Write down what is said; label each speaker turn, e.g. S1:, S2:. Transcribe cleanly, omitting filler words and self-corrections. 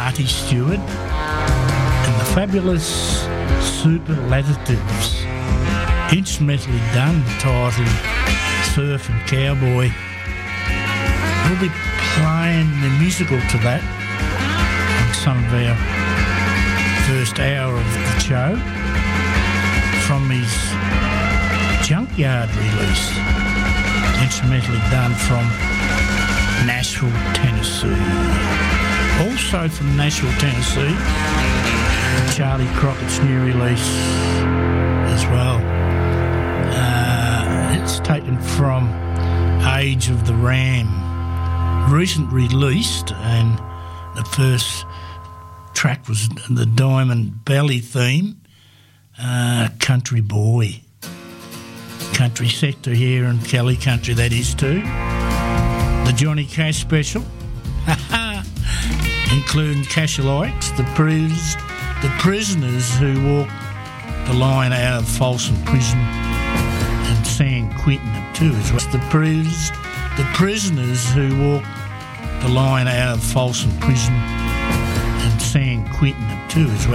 S1: Marty Stewart and the Fabulous Superlatives, instrumentally done, titled Surf and Cowboy. We'll be playing the musical to that on some of our first hour of the show from his Junkyard release, instrumentally done from Nashville, Tennessee. Also from Nashville, Tennessee, Charlie Crockett's new release as well. It's taken from Age of the Ram, recent released, and the first track was the Diamond Belly theme, Country Boy. Country sector here in Kelly Country, that is too. The Johnny Cash special, including Cashalikes, the prisoners who walked the line out of Folsom Prison, and San Quentin too as well. The prisoners who walked the line out of Folsom Prison, and San Quentin too as well.